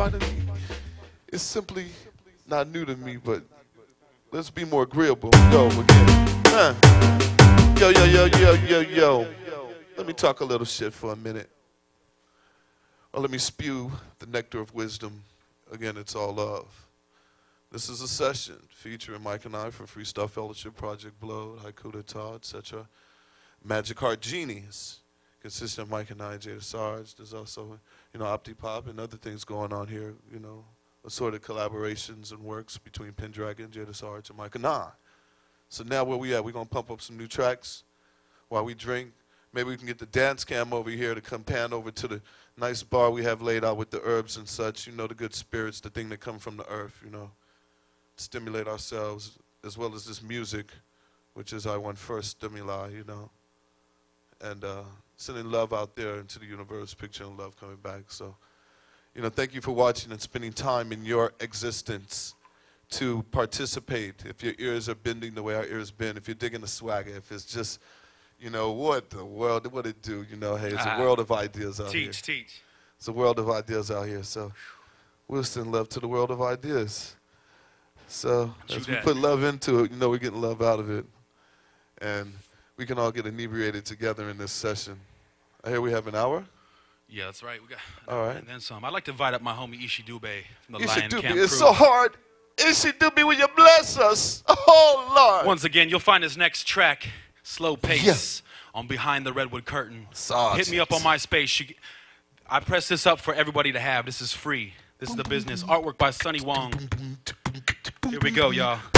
finding me is simply not new to me, but let's be more agreeable. Go again. Yo, yo, yo, yo, yo, yo. Let me talk a little shit for a minute. Or let me spew the nectar of wisdom. Again, it's all love. This is a session featuring Mike and I for Freestyle Fellowship, Project Blow, Haiku D'etat, etc. Magic Heart Genies, consisting of Mike and I, Jada Sarge. There's also, Opti-Pop and other things going on here, assorted collaborations and works between Pendragon, Jada Sarge, and Mike and I. So now where we at? We're going to pump up some new tracks while we drink. Maybe we can get the dance cam over here to come pan over to the nice bar we have laid out with the herbs and such, the good spirits, the thing that come from the earth, stimulate ourselves, as well as this music, which is our one first stimuli, and sending love out there into the universe, picturing love coming back. So, thank you for watching and spending time in your existence to participate. If your ears are bending the way our ears bend, if you're digging the swagger, if it's just, what the world, what it do, hey, it's a world of ideas out here. Teach. It's a world of ideas out here, so we'll send love to the world of ideas. So as we put love into it, we're getting love out of it. And we can all get inebriated together in this session. I hear we have an hour. Yeah, that's right. We got all right. And then some. I'd like to invite up my homie Ishi Dube from the Ishi Lion Dube, Camp it's crew. so hard. Ishi Dube, will you bless us? Oh, Lord. Once again, you'll find his next track, Slow Pace, on Behind the Redwood Curtain. Hit me up on MySpace. I press this up for everybody to have. This is free. This is the business. Artwork by Sonny Wong. Here we go, y'all.